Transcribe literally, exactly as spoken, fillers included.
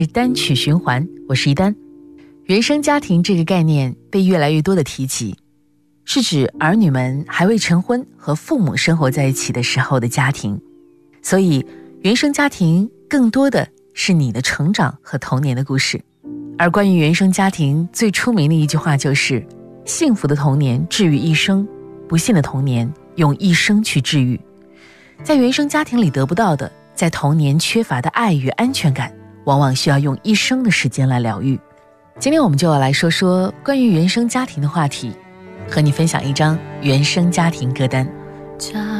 单曲循环，我是一丹。原生家庭这个概念被越来越多的提及，是指儿女们还未成婚和父母生活在一起的时候的家庭。所以原生家庭更多的是你的成长和童年的故事。而关于原生家庭最出名的一句话就是幸福的童年治愈一生，不幸的童年用一生去治愈。在原生家庭里得不到的，在童年缺乏的爱与安全感，往往需要用一生的时间来疗愈。今天我们就要来说说关于原生家庭的话题，和你分享一张原生家庭歌单。